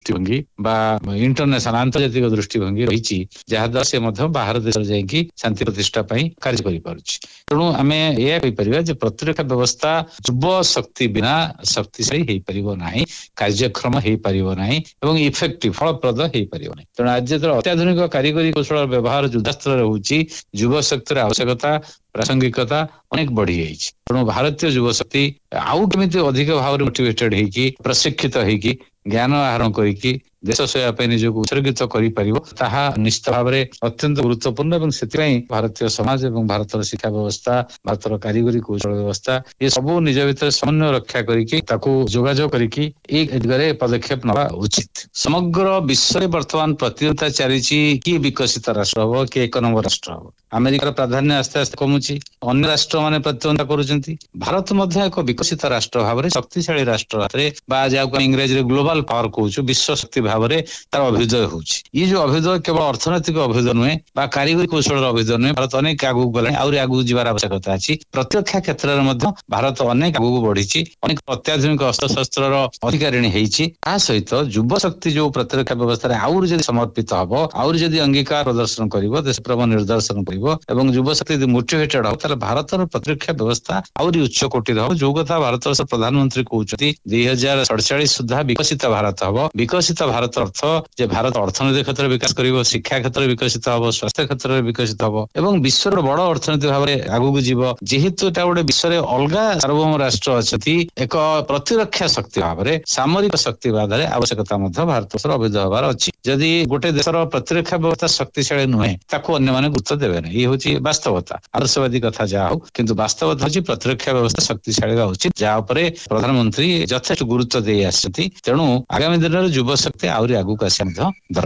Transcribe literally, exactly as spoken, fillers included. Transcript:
ଦୃଷ୍ଟିଭଙ୍ଗୀ ବା ଇଣ୍ଟରନ୍ୟାସନାଲ ଆନ୍ତର୍ଜାତିକ ଦୃଷ୍ଟିଭଙ୍ଗୀ ରହିଛି, ଯାହାଦ୍ୱାରା ସେ ମଧ୍ୟ ବାହାର ଦେଶରେ ଯାଇକି ଶାନ୍ତି ପ୍ରତିଷ୍ଠା ପାଇଁ କାର୍ଯ୍ୟ କରିପାରୁଛି। ତେଣୁ ଆମେ ଏହା କହିପାରିବା ଯେ ପ୍ରତିରକ୍ଷା ବ୍ୟବସ୍ଥା ଯୁବ ଶକ୍ତି ବିନା ଶକ୍ତିଶାଳୀ ହେଇପାରିବ ନାହିଁ, କାର୍ଯ୍ୟକ୍ଷମ ହେଇପାରିବ ନାହିଁ ଏବଂ ଇଫେକ୍ଟିଭ ଫଳପ୍ରଦ ହେଇପାରିବ ନାହିଁ। ତେଣୁ ଆଜି ଯେତେବେଳେ ଅତ୍ୟାଧୁନିକ କାରିଗରୀ କୌଶଳର ବ୍ୟବହାର ଯୁଦ୍ଧାସ୍ତ୍ରରେ ହଉଛି, ଯୁବ ଶକ୍ତିର ଆବଶ୍ୟକତା ପ୍ରାସଙ୍ଗିକତା ଅନେକ ବଢି ଯାଇଛି। ତେଣୁ ଭାରତୀୟ ଯୁବଶକ୍ତି ଆଉ କେମିତି ଅଧିକ ଭାବରେ ମୋଟିଭେଟେଡ ହେଇକି ପ୍ରଶିକ୍ଷିତ ହେଇକି ଜ୍ଞାନ ଆହରଣ କରିକି ଦେଶ ସେବା ପାଇଁ ନିଜକୁ ଉତ୍ସର୍ଗିତ କରିପାରିବ, ତାହା ନିଶ୍ଚିତ ଭାବରେ ଅତ୍ୟନ୍ତ ଗୁରୁତ୍ୱପୂର୍ଣ୍ଣ ଏବଂ ସେଥିପାଇଁ ଭାରତୀୟ ସମାଜ ଏବଂ ଭାରତର ଶିକ୍ଷା ବ୍ୟବସ୍ଥା, ଭାରତର କାରିଗରୀ କୌଶଳ ବ୍ୟବସ୍ଥା ଏ ସବୁ ନିଜ ଭିତରେ ସମନ୍ୱୟ ରକ୍ଷା କରିକି ତାକୁ ଯୋଗାଯୋଗ କରିକି ଏଇ ଦିଗରେ ପଦକ୍ଷେପ ନେବା ଉଚିତ। ସମଗ୍ର ବିଶ୍ୱରେ ବର୍ତ୍ତମାନ ପ୍ରତିଯୋଗିତା ଚାଲିଛି, କିଏ ବିକଶିତ ରାଷ୍ଟ୍ର ହବ, କିଏ ଏକ ନମ୍ବର ରାଷ୍ଟ୍ର ହବ। ଆମେରିକାର ପ୍ରାଧାନ୍ୟ ଆସ୍ତେ ଆସ୍ତେ କମୁଛି, ଅନ୍ୟ ରାଷ୍ଟ୍ରମାନେ ପ୍ରତିଦ୍ୱନ୍ଦିତା କରୁଛନ୍ତି। ଭାରତ ମଧ୍ୟ ଏକ ବିକଶିତ ରାଷ୍ଟ୍ର ଭାବରେ ଶକ୍ତିଶାଳୀ ରାଷ୍ଟ୍ର ଭାବରେ ବା ଯାହାକୁ ଇଂରାଜୀରେ ଗ୍ଲୋବାଲ ପାୱାର କହୁଛୁ, ବିଶ୍ୱ ଶକ୍ତି ଭାବରେ ତାର ଅଭ୍ୟୁଦୟ ହଉଛି। ଇଏ ଯୋଉ ଅଭ୍ୟୁଦୟ କେବଳ ଅର୍ଥନୈତିକ ଅଭ୍ୟୁଦୟ ନୁହେଁ ବା କାରିଗରୀ କୌଶଳର ଅଭ୍ୟୁଦୟ ନୁହେଁ, ଭାରତ ଅନେକ ଆଗକୁ ଗଲାଣି, ଆହୁରି ଆଗକୁ ଯିବାର ଆବଶ୍ୟକତା ଅଛି। ପ୍ରତିରକ୍ଷା କ୍ଷେତ୍ରରେ ମଧ୍ୟ ଭାରତ ଅନେକ ଆଗକୁ ବଢିଛି, ଅନେକ ଅତ୍ୟାଧୁନିକ ଅସ୍ତ୍ରଶସ୍ତ୍ରର ଅଧିକାରିଣୀ ହେଇଛି। ତା ସହିତ ଯୁବ ଶକ୍ତି ଯୋଉ ପ୍ରତିରକ୍ଷା ବ୍ୟବସ୍ଥାରେ ଆହୁରି ଯଦି ସମର୍ପିତ ହବ, ଆହୁରି ଯଦି ଅଙ୍ଗୀକାର ପ୍ରଦର୍ଶନ କରିବ, ଦେଶପ୍ରେମ ନିର୍ଦର୍ଶନ କରିବ ଏବଂ ଯୁବଶକ୍ତି ଯଦି ମୋଟିଭେଟେଡ ହବ, ତାହେଲେ ଭାରତର ପ୍ରତିରକ୍ଷା ବ୍ୟବସ୍ଥା ଆହୁରି ଉଚ୍ଚ କୋଟିର ହବ। ଯୋଉ କଥା ଭାରତର ପ୍ରଧାନମନ୍ତ୍ରୀ କହୁଛନ୍ତି ଦୁଇ ହଜାର ସଡଚାଳିଶ ସୁଦ୍ଧା ବିକଶିତ ଭାରତ ହବ। ବିକଶିତ ଭାରତ ଅର୍ଥ ଯେ ଭାରତ ଅର୍ଥନୈତିକ କ୍ଷେତ୍ରରେ ବିକାଶ କରିବ, ଶିକ୍ଷା କ୍ଷେତ୍ରରେ ବିକଶିତ ହବ, ସ୍ୱାସ୍ଥ୍ୟ କ୍ଷେତ୍ରରେ ବିକଶିତ ହବ ଏବଂ ବିଶ୍ୱର ବଡ ଅର୍ଥନୀତି ଭାବରେ ଆଗକୁ ଯିବ। ଯେହେତୁ ଏଟା ଗୋଟେ ବିଶ୍ୱରେ ଅଲଗା ସାର୍ବଭୌମ ରାଷ୍ଟ୍ର ଅଛନ୍ତି, ଏକ ପ୍ରତିରକ୍ଷା ଶକ୍ତି ଭାବରେ ସାମରିକ ଶକ୍ତି ବାଦରେ ଆବଶ୍ୟକତା ମଧ୍ୟ ଭାରତର ଅଭିଧ ହେବାର ଅଛି। ଯଦି ଗୋଟେ ଦେଶର ପ୍ରତିରକ୍ଷା ବ୍ୟବସ୍ଥା ଶକ୍ତିଶାଳୀ ନୁହେଁ, ତାକୁ ଅନ୍ୟମାନେ ଗୁରୁତ୍ୱ ଦେବେ ନାହିଁ। ଇଏ ହଉଛି ବାସ୍ତବତା, ଆଦର୍ଶବାଦୀ କଥା ଯାହା ହଉ, କିନ୍ତୁ ବାସ୍ତବତା ହଉଛି ପ୍ରତିରକ୍ଷା ବ୍ୟବସ୍ଥା ଶକ୍ତିଶାଳୀ ହେବା ଉଚିତ, ଯାହା ଉପରେ ପ୍ରଧାନମନ୍ତ୍ରୀ ଯଥେଷ୍ଟ ଗୁରୁତ୍ୱ ଦେଇ ଆସିଛନ୍ତି। ତେଣୁ ଆଗାମୀ ଦିନରେ ଯୁବ ଶକ୍ତି ଆହୁରି ଆଗକୁ ଆସିବା ମଧ୍ୟ ଦରକାର।